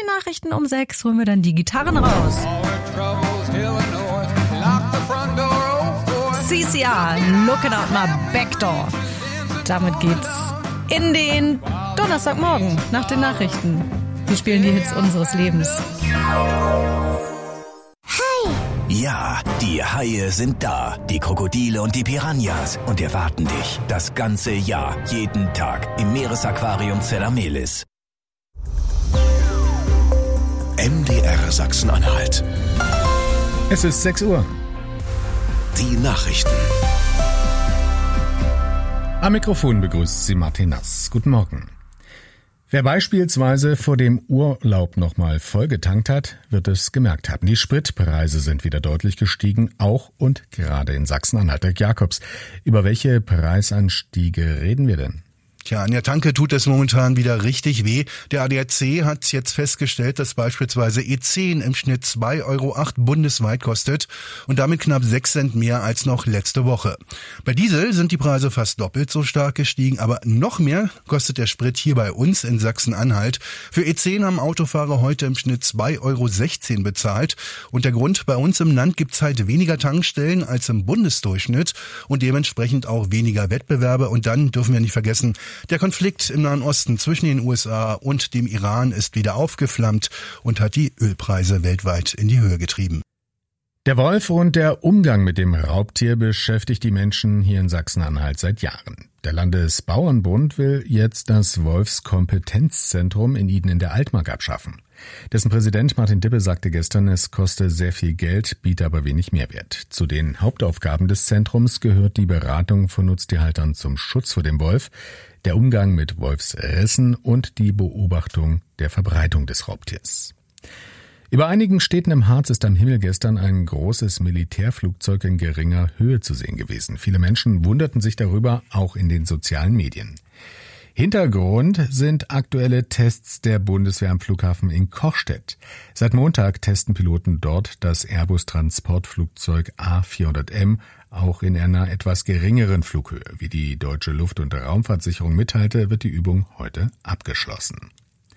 Nachrichten um 6 holen wir dann die Gitarren raus. CCR, Looking Out My Backdoor. Damit geht's in den Donnerstagmorgen nach den Nachrichten. Wir spielen die Hits unseres Lebens. Ja, die Haie sind da, die Krokodile und die Piranhas und erwarten dich das ganze Jahr, jeden Tag im Meeresaquarium Zella-Mehlis. MDR Sachsen-Anhalt. Es ist 6 Uhr. Die Nachrichten. Am Mikrofon begrüßt Sie Martin Nass. Guten Morgen. Wer beispielsweise vor dem Urlaub nochmal vollgetankt hat, wird es gemerkt haben. Die Spritpreise sind wieder deutlich gestiegen, auch und gerade in Sachsen-Anhalt. Dirk Jakobs, über welche Preisanstiege reden wir denn? Tja, an der Tanke tut es momentan wieder richtig weh. Der ADAC hat jetzt festgestellt, dass beispielsweise E10 im Schnitt 2,08 € bundesweit kostet und damit knapp 6 Cent mehr als noch letzte Woche. Bei Diesel sind die Preise fast doppelt so stark gestiegen, aber noch mehr kostet der Sprit hier bei uns in Sachsen-Anhalt. Für E10 haben Autofahrer heute im Schnitt 2,16 € bezahlt. Und der Grund, bei uns im Land gibt's halt weniger Tankstellen als im Bundesdurchschnitt und dementsprechend auch weniger Wettbewerbe. Und dann dürfen wir nicht vergessen, der Konflikt im Nahen Osten zwischen den USA und dem Iran ist wieder aufgeflammt und hat die Ölpreise weltweit in die Höhe getrieben. Der Wolf und der Umgang mit dem Raubtier beschäftigt die Menschen hier in Sachsen-Anhalt seit Jahren. Der Landesbauernbund will jetzt das Wolfskompetenzzentrum in Iden in der Altmark abschaffen. Dessen Präsident Martin Dippe sagte gestern, es koste sehr viel Geld, biete aber wenig Mehrwert. Zu den Hauptaufgaben des Zentrums gehört die Beratung von Nutztierhaltern zum Schutz vor dem Wolf, der Umgang mit Wolfsrissen und die Beobachtung der Verbreitung des Raubtiers. Über einigen Städten im Harz ist am Himmel gestern ein großes Militärflugzeug in geringer Höhe zu sehen gewesen. Viele Menschen wunderten sich darüber, auch in den sozialen Medien. Hintergrund sind aktuelle Tests der Bundeswehr am Flughafen in Kochstedt. Seit Montag testen Piloten dort das Airbus-Transportflugzeug A400M, auch in einer etwas geringeren Flughöhe. Wie die Deutsche Luft- und Raumfahrtsicherung mitteilte, wird die Übung heute abgeschlossen.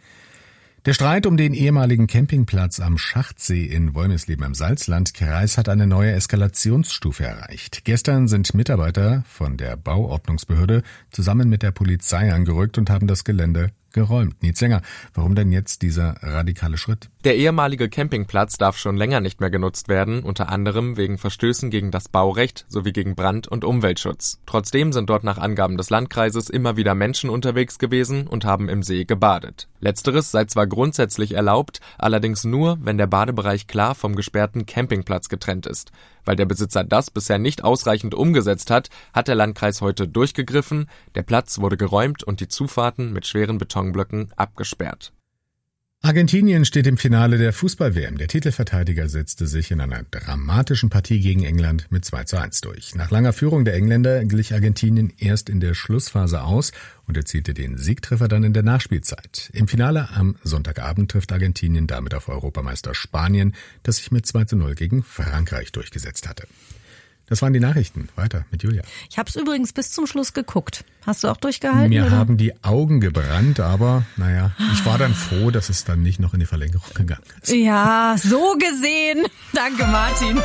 Der Streit um den ehemaligen Campingplatz am Schachtsee in Wolmisleben im Salzlandkreis hat eine neue Eskalationsstufe erreicht. Gestern sind Mitarbeiter von der Bauordnungsbehörde zusammen mit der Polizei angerückt und haben das Gelände geräumt. Nils Sänger, warum denn jetzt dieser radikale Schritt? Der ehemalige Campingplatz darf schon länger nicht mehr genutzt werden, unter anderem wegen Verstößen gegen das Baurecht sowie gegen Brand- und Umweltschutz. Trotzdem sind dort nach Angaben des Landkreises immer wieder Menschen unterwegs gewesen und haben im See gebadet. Letzteres sei zwar grundsätzlich erlaubt, allerdings nur, wenn der Badebereich klar vom gesperrten Campingplatz getrennt ist. Weil der Besitzer das bisher nicht ausreichend umgesetzt hat, hat der Landkreis heute durchgegriffen, der Platz wurde geräumt und die Zufahrten mit schweren Betonblöcken abgesperrt. Argentinien steht im Finale der Fußball-WM. Der Titelverteidiger setzte sich in einer dramatischen Partie gegen England mit 2:1 durch. Nach langer Führung der Engländer glich Argentinien erst in der Schlussphase aus und erzielte den Siegtreffer dann in der Nachspielzeit. Im Finale am Sonntagabend trifft Argentinien damit auf Europameister Spanien, das sich mit 2:0 gegen Frankreich durchgesetzt hatte. Das waren die Nachrichten. Weiter mit Julia. Ich habe es übrigens bis zum Schluss geguckt. Hast du auch durchgehalten? Mir oder? haben die Augen gebrannt, aber ich war dann froh, dass es dann nicht noch in die Verlängerung gegangen ist. Ja, so gesehen. Danke, Martin.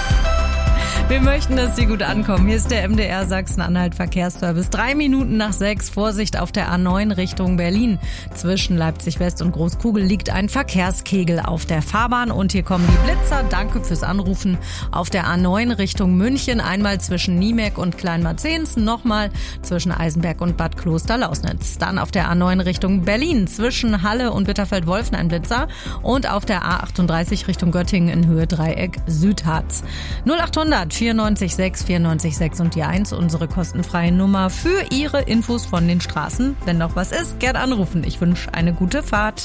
Wir möchten, dass Sie gut ankommen. Hier ist der MDR Sachsen-Anhalt Verkehrsservice. 3 Minuten nach 6. Vorsicht auf der A9 Richtung Berlin. Zwischen Leipzig West und Großkugel liegt ein Verkehrskegel auf der Fahrbahn. Und hier kommen die Blitzer. Danke fürs Anrufen. Auf der A9 Richtung München. Einmal zwischen Niemek und Kleinmarzehns. Nochmal zwischen Eisenberg und Bad Kloster-Lausnitz. Dann auf der A9 Richtung Berlin. Zwischen Halle und Bitterfeld-Wolfen ein Blitzer. Und auf der A38 Richtung Göttingen in Höhe Dreieck Südharz. 0800 94,6, 94,6 und die 1, unsere kostenfreie Nummer für Ihre Infos von den Straßen. Wenn noch was ist, gern anrufen. Ich wünsche eine gute Fahrt.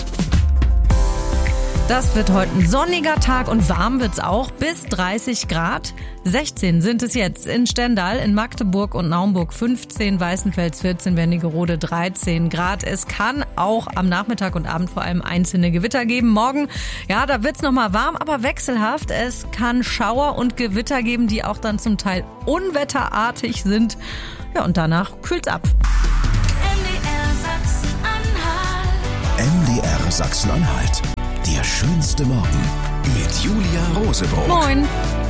Das wird heute ein sonniger Tag und warm wird's auch, bis 30 Grad. 16 sind es jetzt in Stendal, in Magdeburg und Naumburg 15, Weißenfels 14, Wernigerode 13 Grad. Es kann auch am Nachmittag und Abend vor allem einzelne Gewitter geben. Morgen, ja, da wird's nochmal warm, aber wechselhaft. Es kann Schauer und Gewitter geben, die auch dann zum Teil unwetterartig sind. Ja, und danach kühlt's ab. MDR Sachsen-Anhalt. Der schönste Morgen mit Julia Rosebrock. Moin.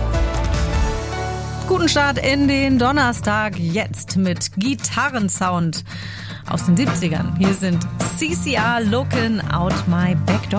Guten Start in den Donnerstag, jetzt mit Gitarrensound aus den 70ern. Hier sind CCR Looking Out My Back Door.